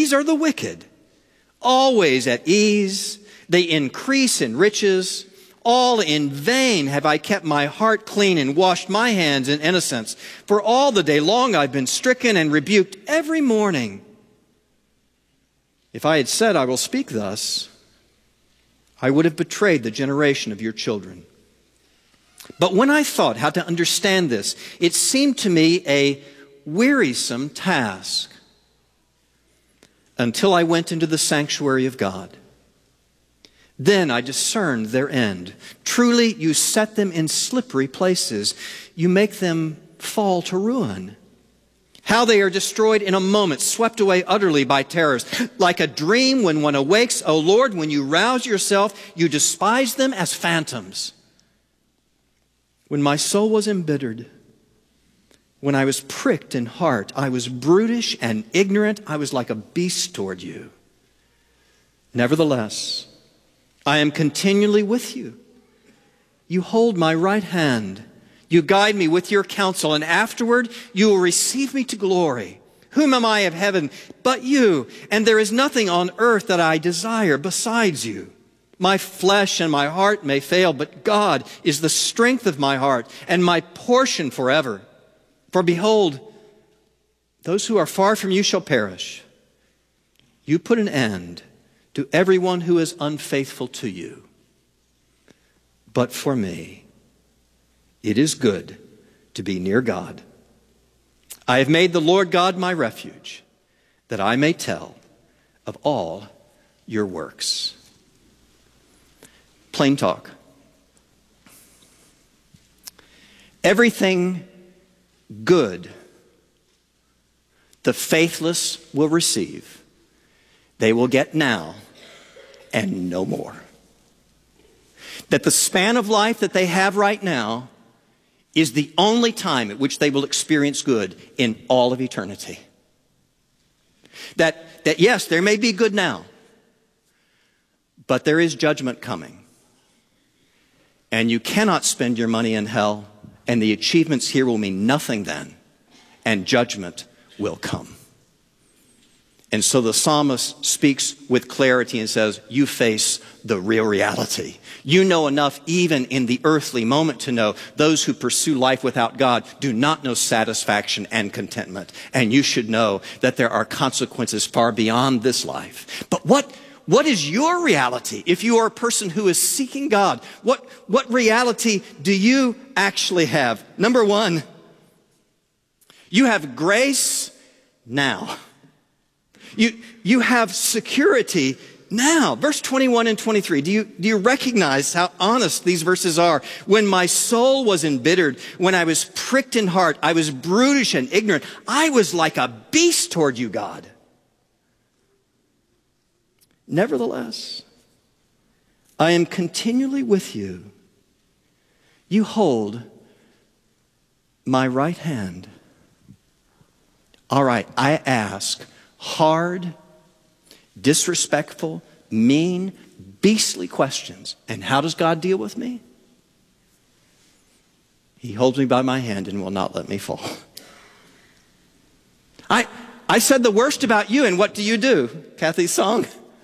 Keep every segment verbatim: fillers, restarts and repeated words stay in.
These are the wicked, always at ease. They increase in riches. All in vain have I kept my heart clean and washed my hands in innocence. For all the day long I've been stricken and rebuked every morning. If I had said, I will speak thus, I would have betrayed the generation of your children. But when I thought how to understand this, it seemed to me a wearisome task until I went into the sanctuary of God. Then I discerned their end. Truly, you set them in slippery places. You make them fall to ruin. How they are destroyed in a moment, swept away utterly by terrors. Like a dream when one awakes, O Lord, when you rouse yourself, you despise them as phantoms. When my soul was embittered, when I was pricked in heart, I was brutish and ignorant. I was like a beast toward you. Nevertheless, I am continually with you. You hold my right hand. You guide me with your counsel, and afterward you will receive me to glory. Whom am I of heaven but you? And there is nothing on earth that I desire besides you. My flesh and my heart may fail, but God is the strength of my heart and my portion forever. For behold, those who are far from you shall perish. You put an end to everyone who is unfaithful to you. But for me, it is good to be near God. I have made the Lord God my refuge, that I may tell of all your works. Plain talk. Everything good the faithless will receive, they will get now and no more. That the span of life that they have right now is the only time at which they will experience good in all of eternity. That, that yes, there may be good now, but there is judgment coming. And you cannot spend your money in hell, and the achievements here will mean nothing then, and judgment will come. And so the psalmist speaks with clarity and says, you face the real reality. You know enough even in the earthly moment to know those who pursue life without God do not know satisfaction and contentment. And you should know that there are consequences far beyond this life. But what, what is your reality if you are a person who is seeking God? What, what reality do you actually have? Number one, you have grace now. You, you have security now. Verse twenty-one and twenty-three. Do you, do you recognize how honest these verses are? When my soul was embittered, when I was pricked in heart, I was brutish and ignorant. I was like a beast toward you, God. Nevertheless, I am continually with you. You hold my right hand. All right, I ask hard, disrespectful, mean, beastly questions. And how does God deal with me? He holds me by my hand and will not let me fall. I, I said the worst about you, and what do you do? Kathy's song.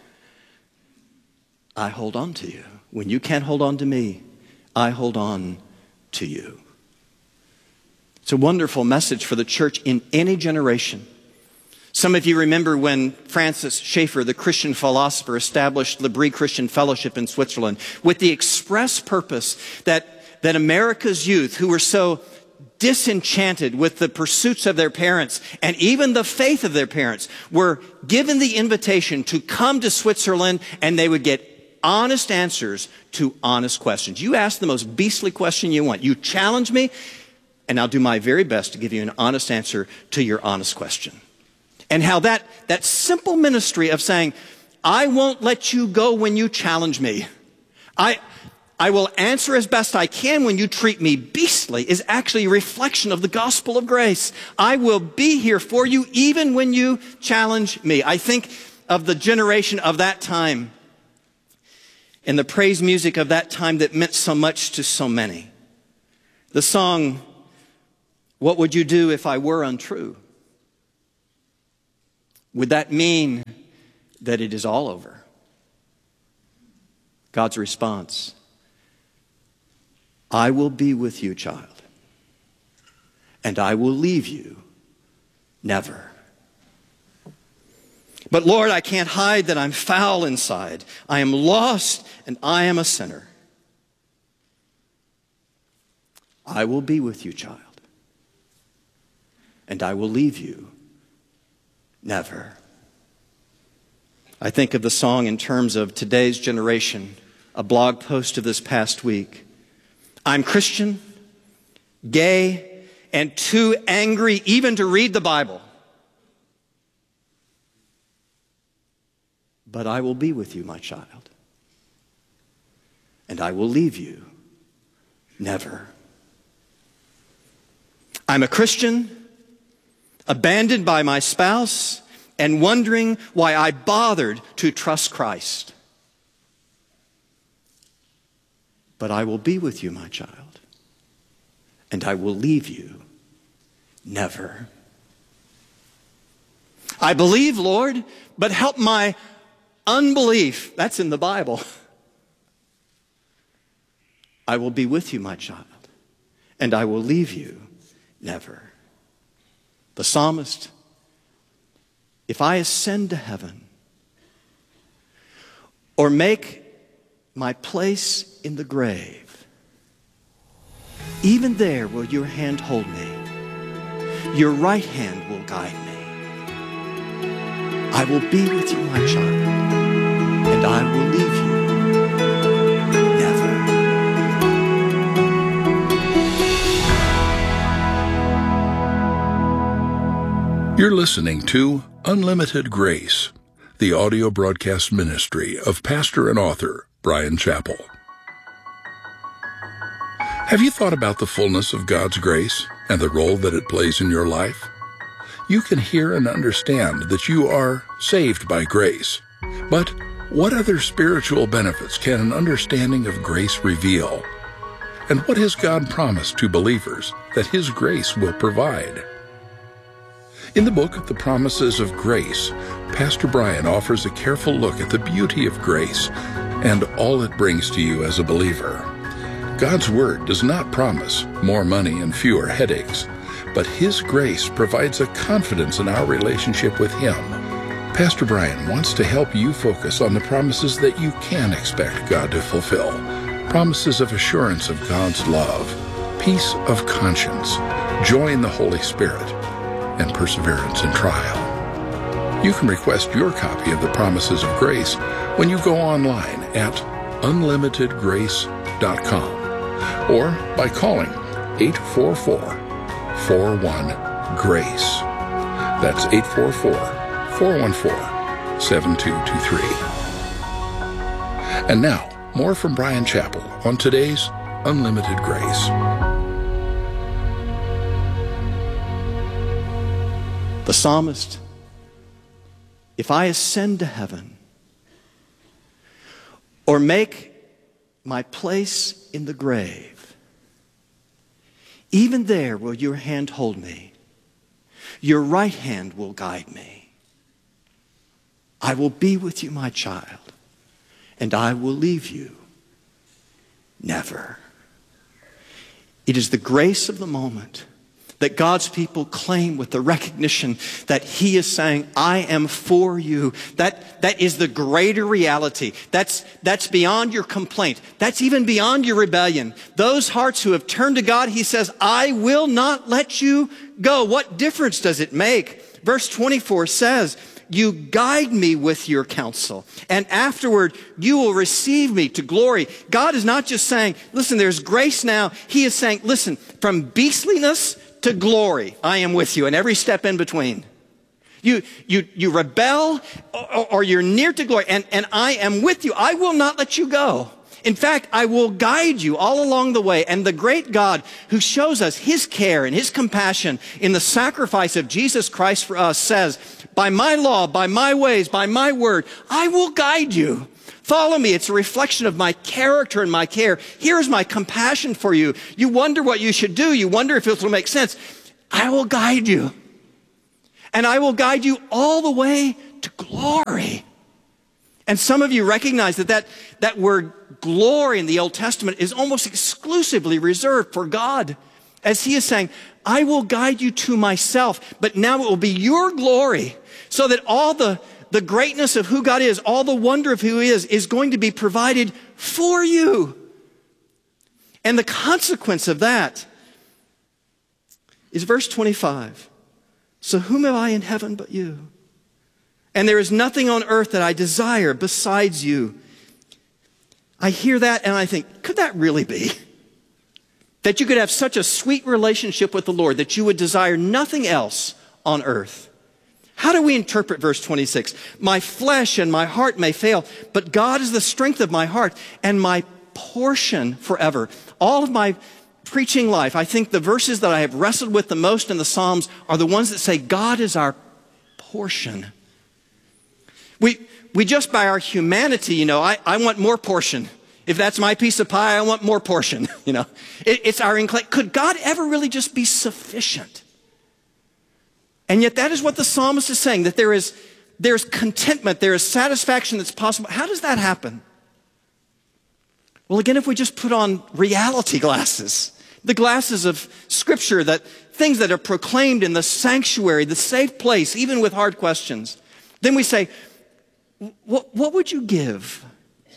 I hold on to you. When you can't hold on to me, I hold on to you. It's a wonderful message for the church in any generation. Some of you remember when Francis Schaeffer, the Christian philosopher, established L'Abri Christian Fellowship in Switzerland with the express purpose that, that America's youth, who were so disenchanted with the pursuits of their parents and even the faith of their parents, were given the invitation to come to Switzerland, and they would get honest answers to honest questions. You ask the most beastly question you want. You challenge me, and I'll do my very best to give you an honest answer to your honest question. And how that, that simple ministry of saying, I won't let you go when you challenge me. I, I will answer as best I can when you treat me beastly is actually a reflection of the gospel of grace. I will be here for you even when you challenge me. I think of the generation of that time and the praise music of that time that meant so much to so many. The song, What Would You Do If I Were Untrue? Would that mean that it is all over. God's response, I will be with you, child, and I will leave you never. But Lord, I can't hide that I'm foul inside. I am lost and I am a sinner. I will be with you, child, and I will leave you never. I think of the song in terms of today's generation, a blog post of this past week. I'm Christian, gay, and too angry even to read the Bible. But I will be with you, my child, and I will leave you never. I'm a Christian, abandoned by my spouse, and wondering why I bothered to trust Christ. But I will be with you, my child, and I will leave you never. I believe, Lord, but help my unbelief. That's in the Bible. I will be with you, my child, and I will leave you never. The psalmist, if I ascend to heaven or make my place in the grave, even there will your hand hold me. Your right hand will guide me. I will be with you, my child, and I will leave you never. You're listening to Unlimited Grace, the audio broadcast ministry of pastor and author Bryan Chapell. Have you thought about the fullness of God's grace and the role that it plays in your life? You can hear and understand that you are saved by grace. But what other spiritual benefits can an understanding of grace reveal? And what has God promised to believers that His grace will provide? In the book, The Promises of Grace, Pastor Bryan offers a careful look at the beauty of grace and all it brings to you as a believer. God's Word does not promise more money and fewer headaches, but His grace provides a confidence in our relationship with Him. Pastor Bryan wants to help you focus on the promises that you can expect God to fulfill. Promises of assurance of God's love, peace of conscience, joy in the Holy Spirit, and perseverance in trial. You can request your copy of the Promises of Grace when you go online at unlimited grace dot com or by calling eight four four, four one, GRACE. That's eight four four, four one four, seven two two three. And now, more from Bryan Chapell on today's Unlimited Grace. The psalmist, if I ascend to heaven or make my place in the grave, even there will your hand hold me. Your right hand will guide me. I will be with you, my child, and I will leave you never. It is the grace of the moment that God's people claim with the recognition that He is saying, I am for you. That, that is the greater reality. That's, that's beyond your complaint. That's even beyond your rebellion. Those hearts who have turned to God, He says, I will not let you go. What difference does it make? Verse twenty-four says, you guide me with your counsel, and afterward you will receive me to glory. God is not just saying, listen, there's grace now. He is saying, listen, from beastliness to glory, I am with you, and every step in between. You, you, you rebel or, or you're near to glory, and, and I am with you. I will not let you go. In fact, I will guide you all along the way. And the great God who shows us His care and His compassion in the sacrifice of Jesus Christ for us says, by my law, by my ways, by my word, I will guide you. Follow me. It's a reflection of my character and my care. Here's my compassion for you. You wonder what you should do. You wonder if it will make sense. I will guide you. And I will guide you all the way to glory. And some of you recognize that that, that word glory in the Old Testament is almost exclusively reserved for God, as he is saying, I will guide you to myself, but now it will be your glory, so that all the, the greatness of who God is, all the wonder of who he is, is going to be provided for you. And the consequence of that is verse twenty-five. So whom have I in heaven but you? And there is nothing on earth that I desire besides you. I hear that and I think, could that really be? That you could have such a sweet relationship with the Lord that you would desire nothing else on earth. How do we interpret verse twenty-six? My flesh and my heart may fail, but God is the strength of my heart and my portion forever. All of my preaching life, I think the verses that I have wrestled with the most in the Psalms are the ones that say God is our portion. We, we just by our humanity, you know, I, I want more portion. If that's my piece of pie, I want more portion. You know, it, it's our inclination. Could God ever really just be sufficient? And yet that is what the psalmist is saying, that there is there's contentment, there is satisfaction that's possible. How does that happen? Well, again, if we just put on reality glasses, the glasses of Scripture, that things that are proclaimed in the sanctuary, the safe place, even with hard questions, then we say, what, what would you give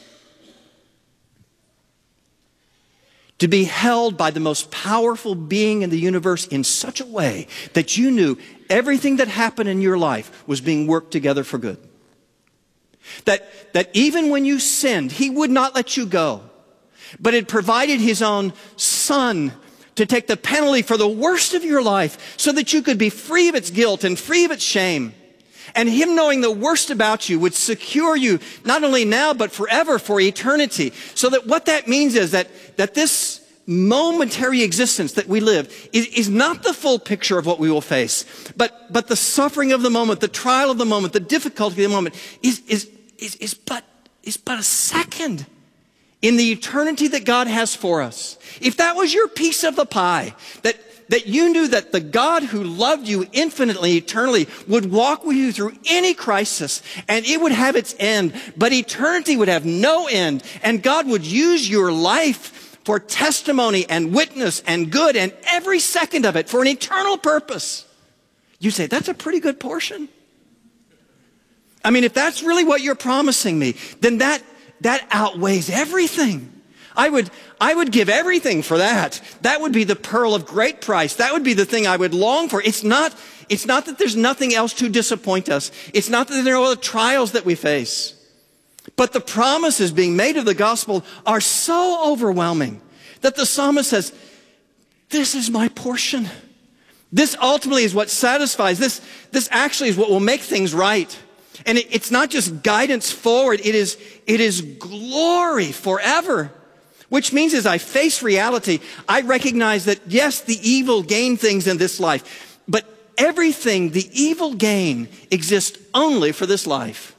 to be held by the most powerful being in the universe in such a way that you knew everything that happened in your life was being worked together for good? That, that even when you sinned, he would not let you go, but had provided his own son to take the penalty for the worst of your life so that you could be free of its guilt and free of its shame. And him knowing the worst about you would secure you not only now, but forever, for eternity. So that what that means is that, that this momentary existence that we live is, is not the full picture of what we will face. But, but the suffering of the moment, the trial of the moment, the difficulty of the moment is, is, is, is, but, is but a second in the eternity that God has for us. If that was your piece of the pie, that that you knew that the God who loved you infinitely, eternally, would walk with you through any crisis, and it would have its end, but eternity would have no end, and God would use your life for testimony and witness and good, and every second of it for an eternal purpose. You say, that's a pretty good portion. I mean, if that's really what you're promising me, then that, that outweighs everything. I would, I would give everything for that. That would be the pearl of great price. That would be the thing I would long for. It's not, it's not that there's nothing else to disappoint us. It's not that there are no other trials that we face. But the promises being made of the gospel are so overwhelming that the psalmist says, this is my portion. This ultimately is what satisfies. This, this actually is what will make things right. And it, it's not just guidance forward. It is, it is glory forever. Which means as I face reality, I recognize that yes, the evil gain things in this life, but everything the evil gain exists only for this life.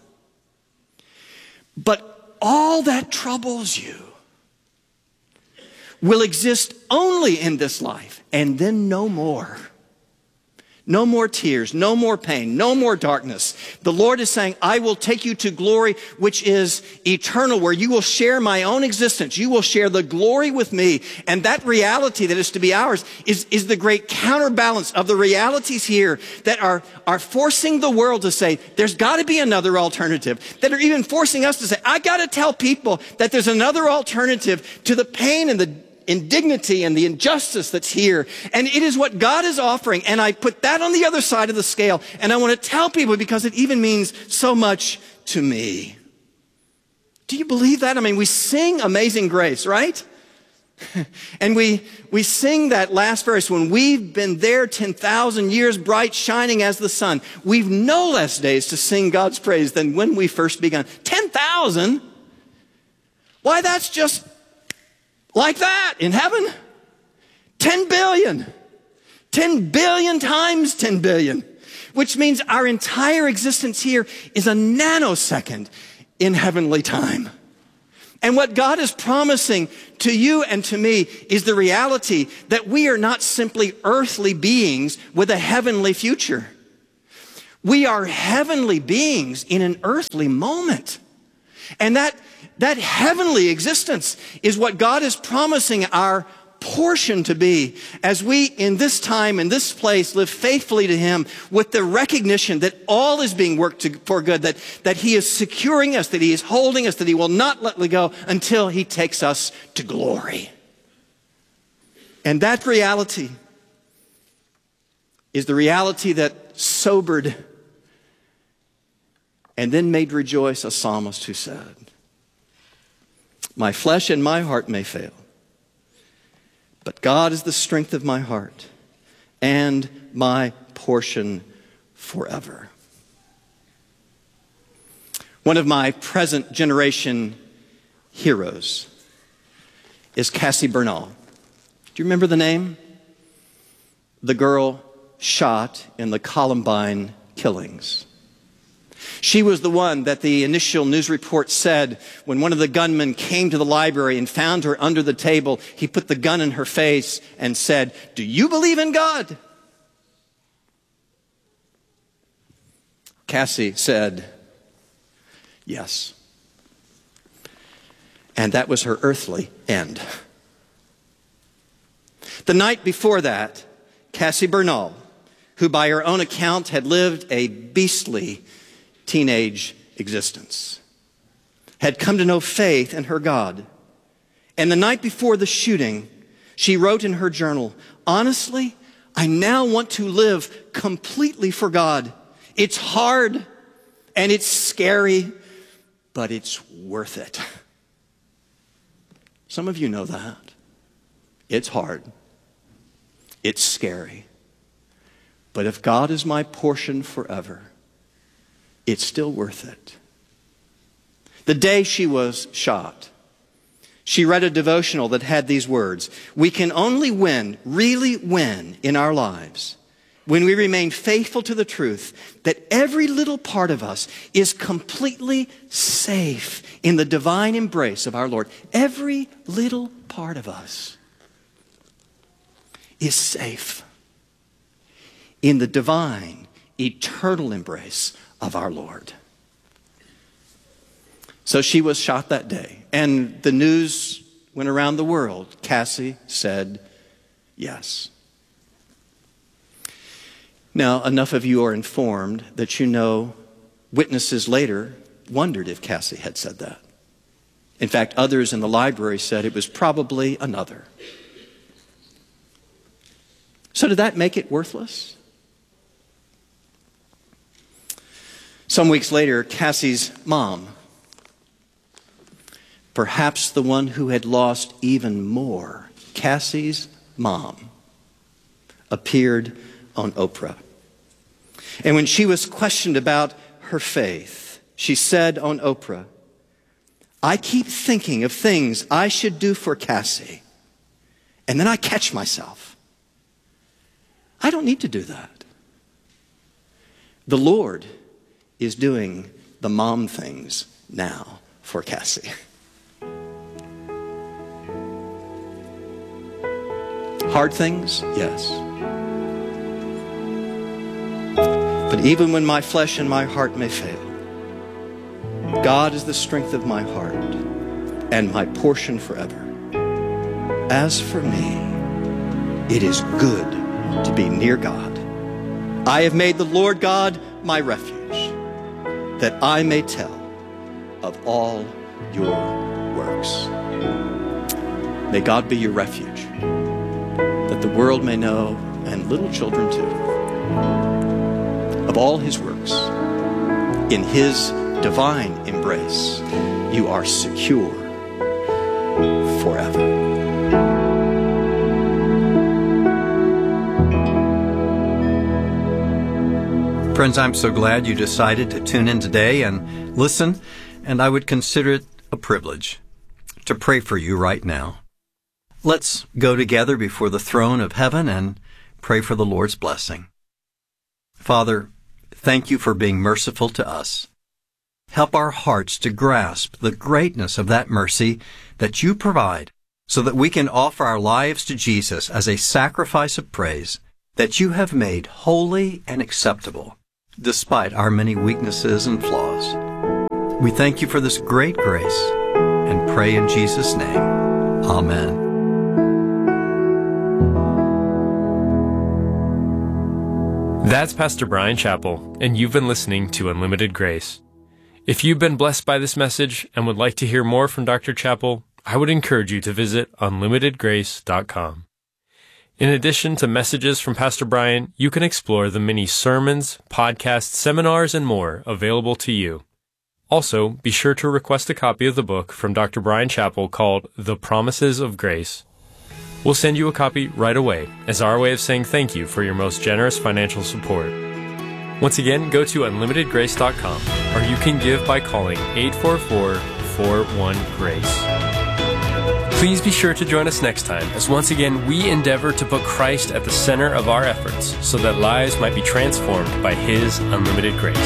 But all that troubles you will exist only in this life and then no more. No more tears, no more pain, no more darkness. The Lord is saying, I will take you to glory which is eternal, where you will share my own existence. You will share the glory with me. And that reality that is to be ours is, is the great counterbalance of the realities here that are, are forcing the world to say, there's got to be another alternative. That are even forcing us to say, I got to tell people that there's another alternative to the pain and the indignity and the injustice that's here. And it is what God is offering. And I put that on the other side of the scale. And I want to tell people because it even means so much to me. Do you believe that? I mean, we sing Amazing Grace, right? And we, we sing that last verse, when we've been there ten thousand years bright, shining as the sun. We've no less days to sing God's praise than when we first began. ten thousand? Why, that's just like that in heaven. ten billion. ten billion times ten billion. Which means our entire existence here is a nanosecond in heavenly time. And what God is promising to you and to me is the reality that we are not simply earthly beings with a heavenly future. We are heavenly beings in an earthly moment. And that, that heavenly existence is what God is promising our portion to be as we, in this time, in this place, live faithfully to him with the recognition that all is being worked to, for good, that, that he is securing us, that he is holding us, that he will not let us go until he takes us to glory. And that reality is the reality that sobered and then made rejoice a psalmist who said, "My flesh and my heart may fail, but God is the strength of my heart and my portion forever." One of my present generation heroes is Cassie Bernall. Do you remember the name? The girl shot in the Columbine killings. She was the one that the initial news report said when one of the gunmen came to the library and found her under the table, he put the gun in her face and said, "Do you believe in God?" Cassie said, "Yes." And that was her earthly end. The night before that, Cassie Bernall, who by her own account had lived a beastly teenage existence, had come to know faith in her God. And the night before the shooting, she wrote in her journal, "Honestly, I now want to live completely for God. It's hard and it's scary, but it's worth it." Some of you know that. It's hard. It's scary. But if God is my portion forever, it's still worth it. The day she was shot, she read a devotional that had these words: "We can only win, really win in our lives when we remain faithful to the truth that every little part of us is completely safe in the divine embrace of our Lord." Every little part of us is safe in the divine, eternal embrace of our Lord. So she was shot that day, and the news went around the world. Cassie said yes. Now, enough of you are informed that you know witnesses later wondered if Cassie had said that. In fact, others in the library said it was probably another. So did that make it worthless? Some weeks later, Cassie's mom, perhaps the one who had lost even more, Cassie's mom, appeared on Oprah. And when she was questioned about her faith, she said on Oprah, "I keep thinking of things I should do for Cassie, and then I catch myself. I don't need to do that. The Lord is doing the mom things now for Cassie." Hard things? Yes. But even when my flesh and my heart may fail, God is the strength of my heart and my portion forever. As for me, it is good to be near God. I have made the Lord God my refuge, that I may tell of all your works. May God be your refuge, that the world may know, and little children too, of all his works. In his divine embrace, you are secure forever. Friends, I'm so glad you decided to tune in today and listen, and I would consider it a privilege to pray for you right now. Let's go together before the throne of heaven and pray for the Lord's blessing. Father, thank you for being merciful to us. Help our hearts to grasp the greatness of that mercy that you provide so that we can offer our lives to Jesus as a sacrifice of praise that you have made holy and acceptable despite our many weaknesses and flaws. We thank you for this great grace and pray in Jesus' name. Amen. That's Pastor Bryan Chapell, and you've been listening to Unlimited Grace. If you've been blessed by this message and would like to hear more from Doctor Chapell, I would encourage you to visit unlimited grace dot com. In addition to messages from Pastor Bryan, you can explore the many sermons, podcasts, seminars, and more available to you. Also, be sure to request a copy of the book from Doctor Bryan Chapell called The Promises of Grace. We'll send you a copy right away as our way of saying thank you for your most generous financial support. Once again, go to unlimited grace dot com, or you can give by calling eight four four, four one, GRACE. Please be sure to join us next time as once again we endeavor to put Christ at the center of our efforts so that lives might be transformed by His unlimited grace.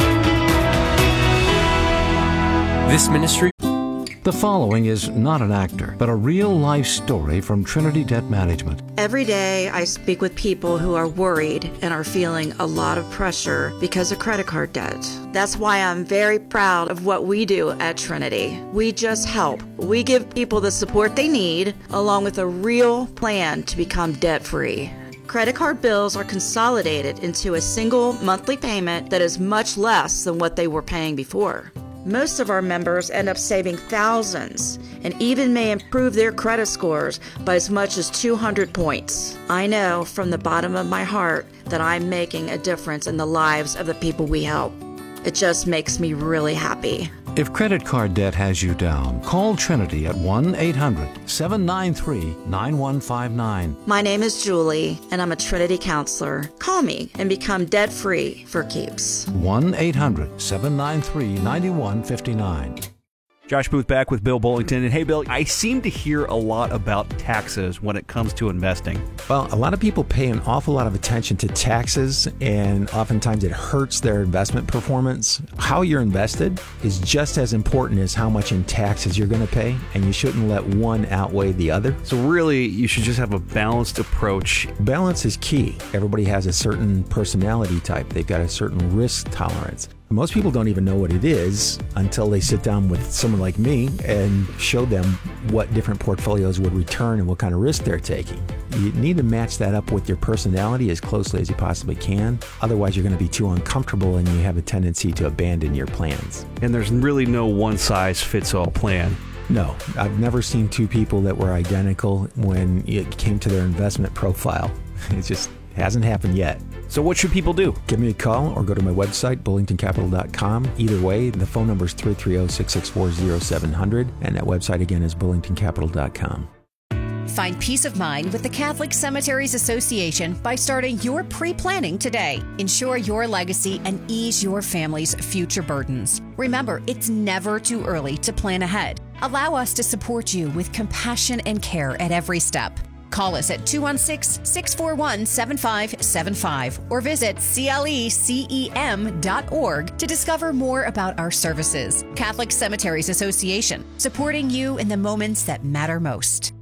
This ministry. The following is not an actor, but a real-life story from Trinity Debt Management. Every day I speak with people who are worried and are feeling a lot of pressure because of credit card debt. That's why I'm very proud of what we do at Trinity. We just help. We give people the support they need, along with a real plan to become debt-free. Credit card bills are consolidated into a single monthly payment that is much less than what they were paying before. Most of our members end up saving thousands and even may improve their credit scores by as much as two hundred points. I know from the bottom of my heart that I'm making a difference in the lives of the people we help. It just makes me really happy. If credit card debt has you down, call Trinity at one eight hundred, seven nine three, nine one five nine. My name is Julie, and I'm a Trinity counselor. Call me and become debt-free for keeps. one eight hundred, seven nine three, nine one five nine. Josh Booth back with Bill Bullington. And hey, Bill, I seem to hear a lot about taxes when it comes to investing. Well, a lot of people pay an awful lot of attention to taxes, and oftentimes it hurts their investment performance. How you're invested is just as important as how much in taxes you're going to pay, and you shouldn't let one outweigh the other. So really, you should just have a balanced approach. Balance is key. Everybody has a certain personality type. They've got a certain risk tolerance. Most people don't even know what it is until they sit down with someone like me and show them what different portfolios would return and what kind of risk they're taking. You need to match that up with your personality as closely as you possibly can. Otherwise, you're going to be too uncomfortable and you have a tendency to abandon your plans. And there's really no one-size-fits-all plan. No, I've never seen two people that were identical when it came to their investment profile. It just hasn't happened yet. So what should people do? Give me a call or go to my website, bullington capital dot com. Either way, the phone number is three three zero, six six four, zero seven zero zero, and that website again is bullington capital dot com. Find peace of mind with the Catholic Cemeteries Association by starting your pre-planning today. Ensure your legacy and ease your family's future burdens. Remember, it's never too early to plan ahead. Allow us to support you with compassion and care at every step. Call us at two one six, six four one, seven five seven five or visit C L E C E M dot org to discover more about our services. Catholic Cemeteries Association, supporting you in the moments that matter most.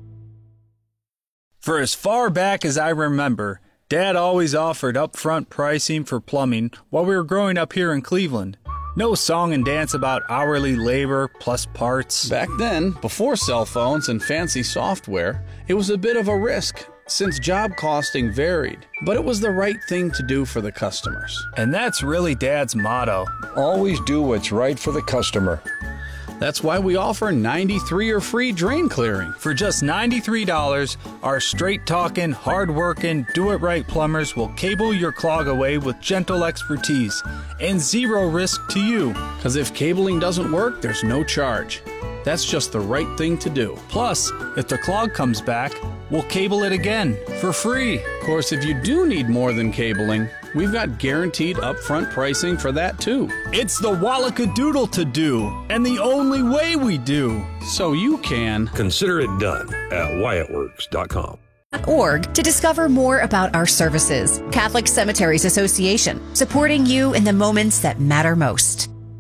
For as far back as I remember, Dad always offered upfront pricing for plumbing while we were growing up here in Cleveland. No song and dance about hourly labor plus parts. Back then, before cell phones and fancy software, it was a bit of a risk since job costing varied. But it was the right thing to do for the customers. And that's really Dad's motto. Always do what's right for the customer. That's why we offer ninety-three or free drain clearing. For just ninety-three dollars, our straight-talking, hard-working, do-it-right plumbers will cable your clog away with gentle expertise and zero risk to you. Because if cabling doesn't work, there's no charge. That's just the right thing to do. Plus, if the clog comes back, we'll cable it again for free. Of course, if you do need more than cabling, we've got guaranteed upfront pricing for that too. It's the Wallacadoodle to do, and the only way we do. So you can consider it done at wyatt works dot com. Org to discover more about our services. Catholic Cemeteries Association, supporting you in the moments that matter most.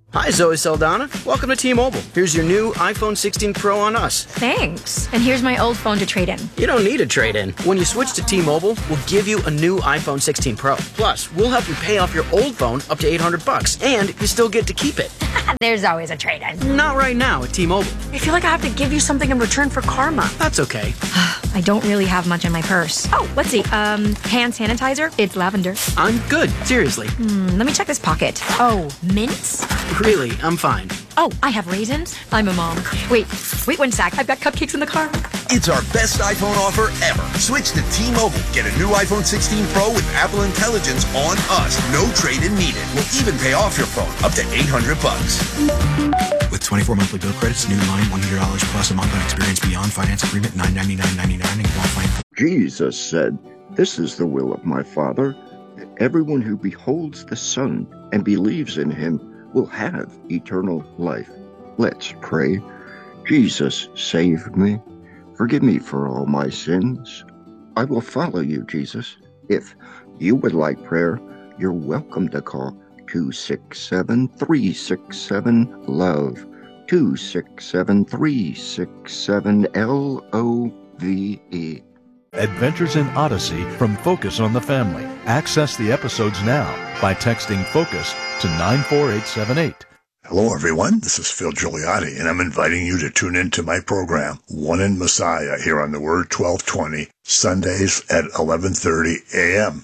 Hi, Zoe Saldana. Welcome to T-Mobile. Here's your new iPhone sixteen Pro on us. Thanks. And here's my old phone to trade in. You don't need a trade-in. When you switch to T-Mobile, we'll give you a new iPhone sixteen Pro. Plus, we'll help you pay off your old phone up to eight hundred bucks, and you still get to keep it. There's always a trade-in. Not right now at T-Mobile. I feel like I have to give you something in return for karma. That's okay. I don't really have much in my purse. Oh, let's see. Um, hand sanitizer. It's lavender. I'm good. Seriously. Hmm, let me check this pocket. Oh, mints? Really, I'm fine. Oh, I have raisins. I'm a mom. Wait, wait one sec. I've got cupcakes in the car. It's our best iPhone offer ever. Switch to T-Mobile. Get a new iPhone sixteen Pro with Apple Intelligence on us. No trade-in needed. We'll even pay off your phone up to eight hundred bucks. With twenty-four monthly bill credits, new line, one hundred dollars plus a month on Experience Beyond finance agreement, nine ninety-nine ninety-nine, and qualifying. Jesus said, "This is the will of my Father, that everyone who beholds the Son and believes in him will have eternal life." Let's pray. Jesus, save me. Forgive me for all my sins. I will follow you, Jesus. If you would like prayer, you're welcome to call two six seven, three six seven, LOVE, two six seven, three six seven, L O V E. Adventures in Odyssey from Focus on the Family. Access the episodes now by texting FOCUS to nine four eight seven eight. Hello, everyone. This is Phil Gigliotti, and I'm inviting you to tune in to my program, One in Messiah, here on the Word twelve twenty, Sundays at eleven thirty a.m.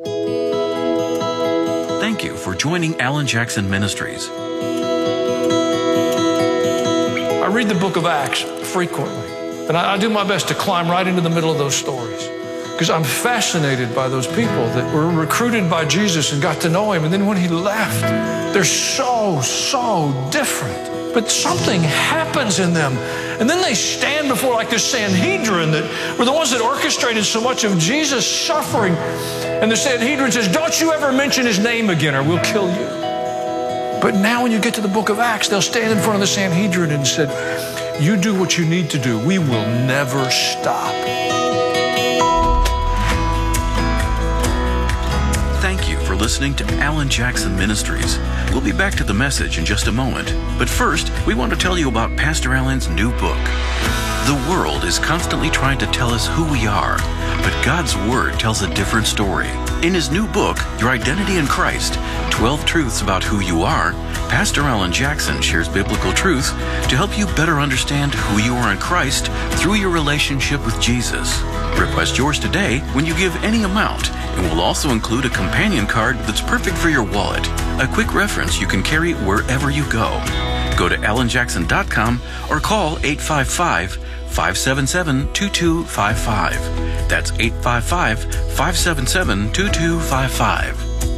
Thank you for joining Alan Jackson Ministries. I read the book of Acts frequently, and I, I do my best to climb right into the middle of those stories, because I'm fascinated by those people that were recruited by Jesus and got to know him, and then when he left, they're so, so different. But something happens in them, and then they stand before like this Sanhedrin that were the ones that orchestrated so much of Jesus' suffering. And the Sanhedrin says, "Don't you ever mention his name again or we'll kill you." But now when you get to the book of Acts, they'll stand in front of the Sanhedrin and said, "You do what you need to do. We will never stop." Thank you for listening to Alan Jackson Ministries. We'll be back to the message in just a moment. But first, we want to tell you about Pastor Alan's new book. The world is constantly trying to tell us who we are, but God's Word tells a different story. In his new book, Your Identity in Christ, twelve Truths About Who You Are, Pastor Alan Jackson shares biblical truths to help you better understand who you are in Christ through your relationship with Jesus. Request yours today when you give any amount, and we'll also include a companion card that's perfect for your wallet, a quick reference you can carry wherever you go. Go to alan jackson dot com or call eight five five, five seven seven, two two five five. That's eight five five, five seven seven, two two five five.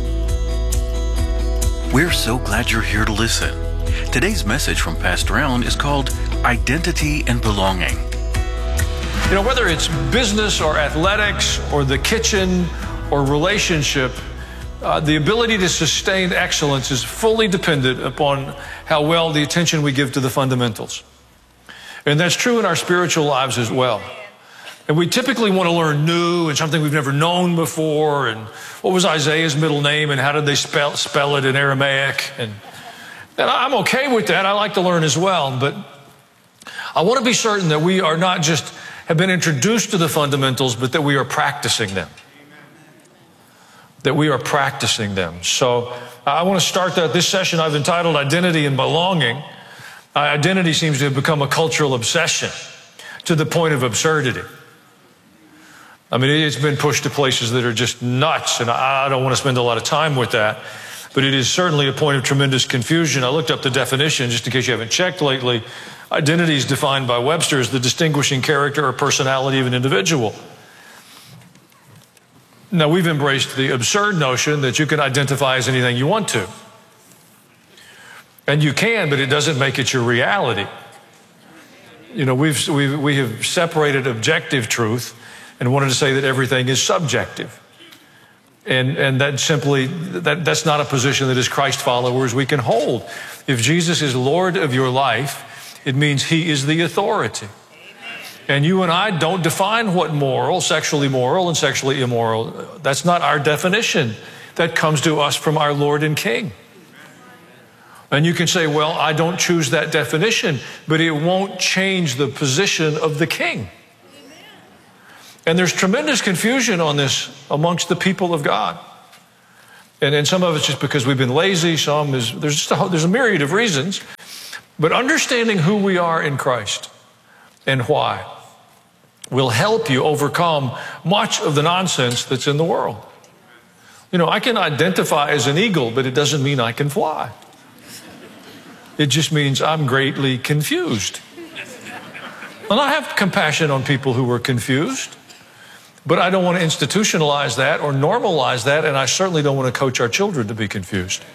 We're so glad you're here to listen. Today's message from Pastor Alan is called Identity and Belonging. You know, whether it's business or athletics or the kitchen or relationship, uh, the ability to sustain excellence is fully dependent upon how well the attention we give to the fundamentals. And that's true in our spiritual lives as well. And we typically want to learn new and something we've never known before. And what was Isaiah's middle name and how did they spell, spell it in Aramaic? And, and I'm okay with that. I like to learn as well. But I want to be certain that we are not just have been introduced to the fundamentals, but that we are practicing them. That we are practicing them. So I want to start that. This session I've entitled Identity and Belonging. Uh, identity seems to have become a cultural obsession to the point of absurdity. I mean, it's been pushed to places that are just nuts, and I don't want to spend a lot of time with that. But it is certainly a point of tremendous confusion. I looked up the definition, just in case you haven't checked lately. Identity is defined by Webster as the distinguishing character or personality of an individual. Now, we've embraced the absurd notion that you can identify as anything you want to. And you can, but it doesn't make it your reality. You know, we've, we've, we have separated objective truth and wanted to say that everything is subjective. And, and that simply, that, that's not a position that as Christ followers we can hold. If Jesus is Lord of your life, it means he is the authority. And you and I don't define what moral, sexually moral and sexually immoral. That's not our definition. That comes to us from our Lord and King. And you can say, well, I don't choose that definition, but it won't change the position of the king. And there's tremendous confusion on this amongst the people of God. And, and some of it's just because we've been lazy. Some is, there's just a, there's a myriad of reasons. But understanding who we are in Christ and why will help you overcome much of the nonsense that's in the world. You know, I can identify as an eagle, but it doesn't mean I can fly. It just means I'm greatly confused. And I have compassion on people who are confused, but I don't want to institutionalize that or normalize that, and I certainly don't want to coach our children to be confused.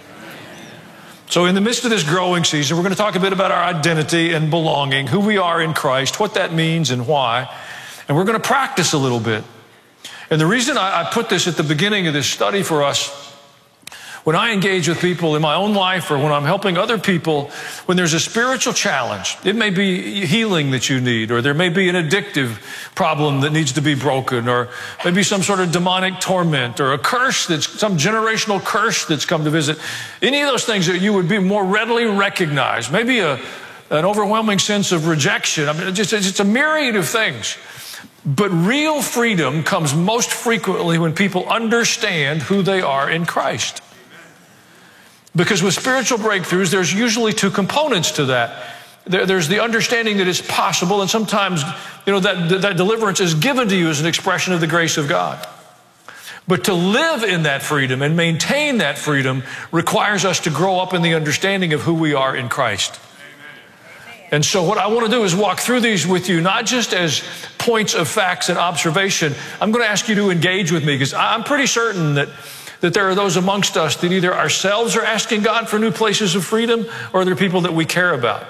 So in the midst of this growing season, we're going to talk a bit about our identity and belonging, who we are in Christ, what that means and why, and we're going to practice a little bit. And the reason I, I put this at the beginning of this study for us, when I engage with people in my own life or when I'm helping other people, when there's a spiritual challenge, it may be healing that you need, or there may be an addictive problem that needs to be broken, or maybe some sort of demonic torment, or a curse that's some generational curse that's come to visit. Any of those things that you would be more readily recognize, maybe a, an overwhelming sense of rejection. I mean, it's just, it's a myriad of things. But real freedom comes most frequently when people understand who they are in Christ. Because with spiritual breakthroughs, there's usually two components to that. There, there's the understanding that it's possible, and sometimes, you know, that, that deliverance is given to you as an expression of the grace of God. But to live in that freedom and maintain that freedom requires us to grow up in the understanding of who we are in Christ. And so what I want to do is walk through these with you, not just as points of facts and observation. I'm going to ask you to engage with me, because I'm pretty certain that that there are those amongst us that either ourselves are asking God for new places of freedom, or they're people that we care about.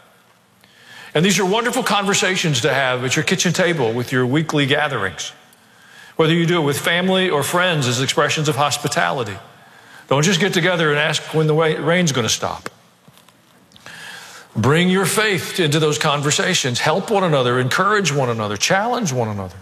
And these are wonderful conversations to have at your kitchen table with your weekly gatherings. Whether you do it with family or friends as expressions of hospitality. Don't just get together and ask when the rain's going to stop. Bring your faith into those conversations. Help one another, encourage one another, challenge one another.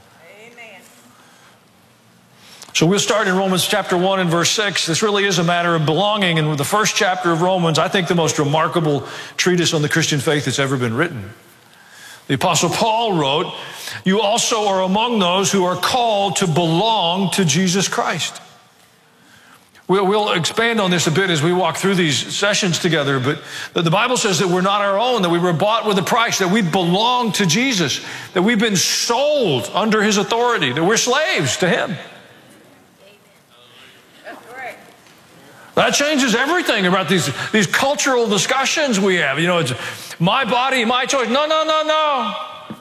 So we'll start in Romans chapter one and verse six. This really is a matter of belonging. And with the first chapter of Romans, I think the most remarkable treatise on the Christian faith that's ever been written. The Apostle Paul wrote, "You also are among those who are called to belong to Jesus Christ." We'll, we'll expand on this a bit as we walk through these sessions together, but the Bible says that we're not our own, that we were bought with a price, that we belong to Jesus, that we've been sold under His authority, that we're slaves to Him. That changes everything about these, these cultural discussions we have. You know, it's my body, my choice. No, no, no, no.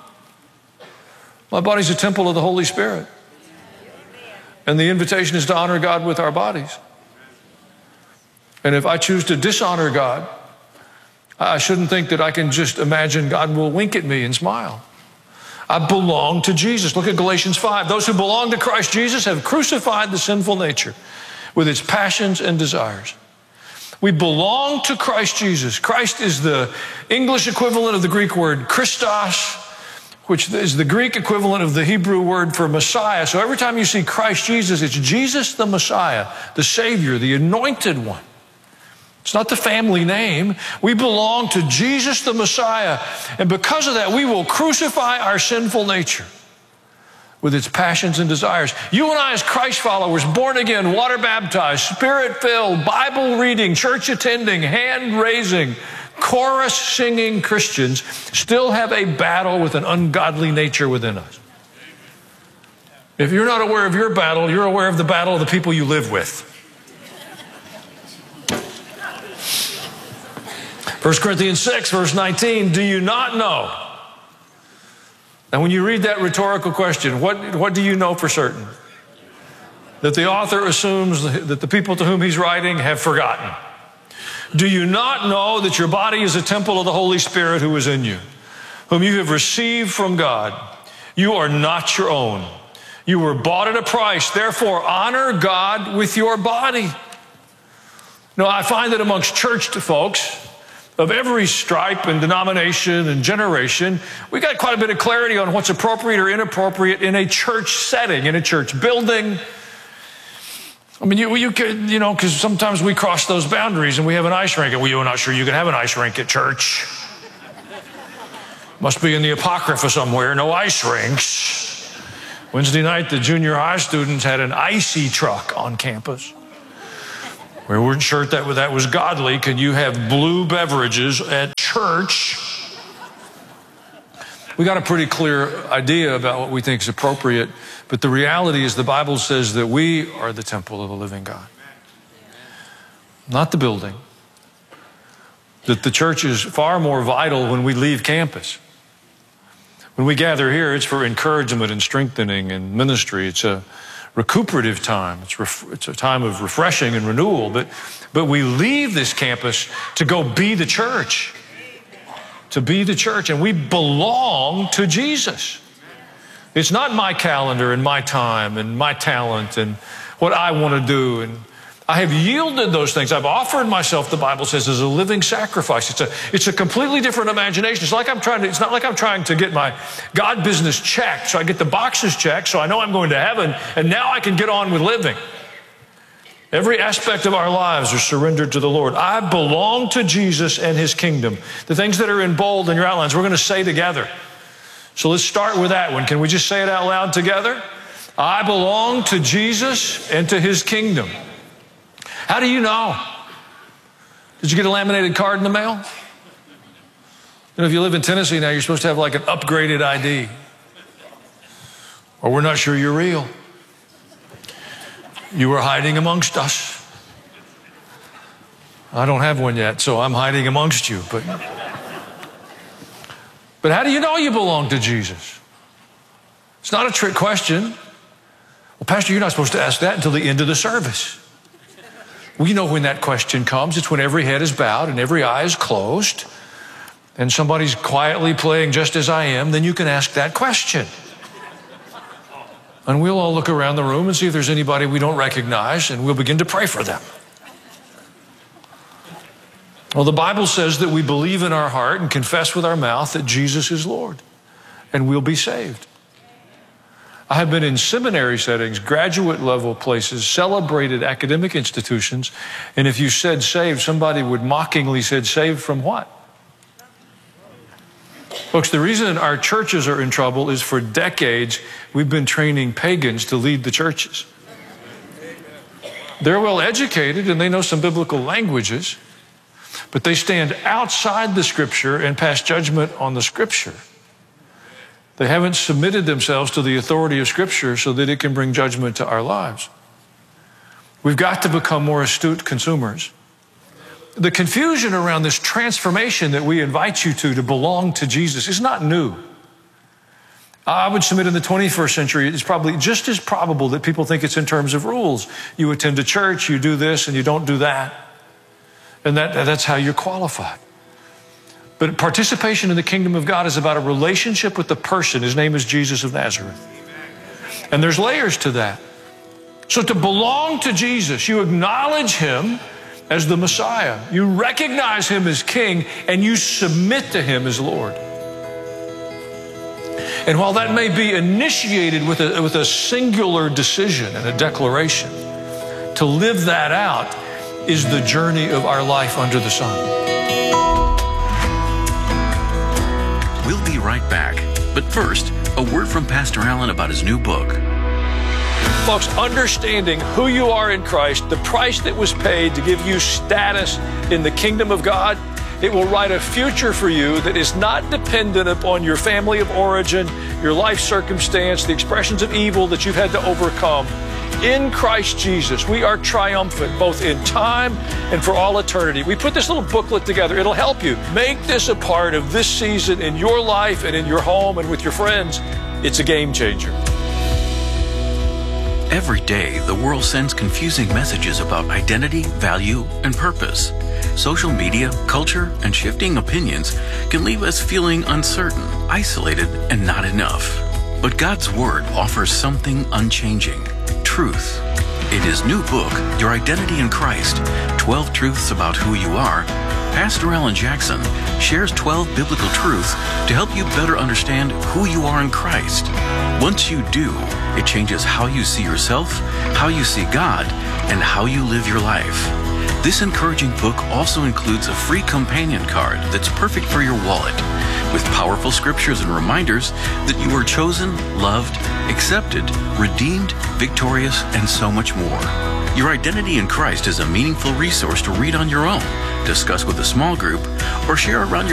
My body's a temple of the Holy Spirit. And the invitation is to honor God with our bodies. And if I choose to dishonor God, I shouldn't think that I can just imagine God will wink at me and smile. I belong to Jesus. Look at Galatians five. Those who belong to Christ Jesus have crucified the sinful nature with its passions and desires. We belong to Christ Jesus. Christ is the English equivalent of the Greek word Christos, which is the Greek equivalent of the Hebrew word for Messiah. So every time you see Christ Jesus, it's Jesus the Messiah, the Savior, the anointed one. It's not the family name. We belong to Jesus the Messiah. And because of that, we will crucify our sinful nature with its passions and desires. You and I, as Christ followers, born again, water baptized, spirit filled, Bible reading, church attending, hand raising, chorus singing Christians, still have a battle with an ungodly nature within us. If you're not aware of your battle, you're aware of the battle of the people you live with. First Corinthians six, verse nineteen, do you not know? And when you read that rhetorical question, what, what do you know for certain? That the author assumes that the people to whom he's writing have forgotten. Do you not know that your body is a temple of the Holy Spirit who is in you, whom you have received from God? You are not your own. You were bought at a price. Therefore, honor God with your body. Now, I find that amongst church folks of every stripe and denomination and generation, we got quite a bit of clarity on what's appropriate or inappropriate in a church setting, in a church building, I mean, you, you could, you know, because sometimes we cross those boundaries and we have an ice rink, and we are not sure you can have an ice rink at church. Must be in the Apocrypha somewhere, no ice rinks. Wednesday night, the junior high students had an icy truck on campus. We weren't sure that that was godly. Can you have blue beverages at church? We got a pretty clear idea about what we think is appropriate, but the reality is the Bible says that we are the temple of the living God, not the building. That the church is far more vital when we leave campus. When we gather here, it's for encouragement and strengthening and ministry. It's a recuperative time. It's, ref- it's a time of refreshing and renewal. But, but we leave this campus to go be the church. To be the church. And we belong to Jesus. It's not my calendar and my time and my talent and what I want to do. And I have yielded those things. I've offered myself, the Bible says, as a living sacrifice. It's a, it's a completely different imagination. It's like I'm trying to, it's not like I'm trying to get my God business checked. So I get the boxes checked, so I know I'm going to heaven, and now I can get on with living. Every aspect of our lives are surrendered to the Lord. I belong to Jesus and His kingdom. The things that are in bold in your outlines, we're going to say together. So let's start with that one. Can we just say it out loud together? I belong to Jesus and to His kingdom. How do you know? Did you get a laminated card in the mail? You know, if you live in Tennessee now, you're supposed to have like an upgraded I D. Or we're not sure you're real. You were hiding amongst us. I don't have one yet, so I'm hiding amongst you. But, but how do you know you belong to Jesus? It's not a trick question. Well, Pastor, you're not supposed to ask that until the end of the service. Well, you know when that question comes. It's when every head is bowed and every eye is closed and somebody's quietly playing Just As I Am, then you can ask that question. And we'll all look around the room and see if there's anybody we don't recognize, and we'll begin to pray for them. Well, the Bible says that we believe in our heart and confess with our mouth that Jesus is Lord, and we'll be saved. I have been in seminary settings, graduate level places, celebrated academic institutions, and if you said saved, somebody would mockingly say, saved from what? Folks, the reason our churches are in trouble is for decades we've been training pagans to lead the churches. They're well educated and they know some biblical languages, but they stand outside the Scripture and pass judgment on the Scripture. They haven't submitted themselves to the authority of Scripture so that it can bring judgment to our lives. We've got to become more astute consumers. The confusion around this transformation that we invite you to, to belong to Jesus, is not new. I would submit in the twenty-first century, it's probably just as probable that people think it's in terms of rules. You attend a church, you do this, and you don't do that. And that, that's how you're qualified. But participation in the kingdom of God is about a relationship with the person. His name is Jesus of Nazareth. And there's layers to that. So to belong to Jesus, you acknowledge Him as the Messiah. You recognize Him as King, and you submit to Him as Lord. And while that may be initiated with a, with a singular decision and a declaration, to live that out is the journey of our life under the sun. We'll be right back. But first, a word from Pastor Allen about his new book. Folks, understanding who you are in Christ, the price that was paid to give you status in the kingdom of God, it will write a future for you that is not dependent upon your family of origin, your life circumstance, the expressions of evil that you've had to overcome. In Christ Jesus, we are triumphant both in time and for all eternity. We put this little booklet together. It'll help you. Make this a part of this season in your life and in your home and with your friends. It's a game changer. Every day, the world sends confusing messages about identity, value, and purpose. Social media, culture, and shifting opinions can leave us feeling uncertain, isolated, and not enough. But God's Word offers something unchanging: truth. In his new book, Your Identity in Christ, twelve Truths About Who You Are, Pastor Alan Jackson shares twelve biblical truths to help you better understand who you are in Christ. Once you do, It changes how you see yourself, how you see God, and how you live your life. This encouraging book also includes a free companion card that's perfect for your wallet, with powerful scriptures and reminders that you are chosen, loved, accepted, redeemed, victorious, and so much more. Your identity in Christ is a meaningful resource to read on your own, discuss with a small group, or share around your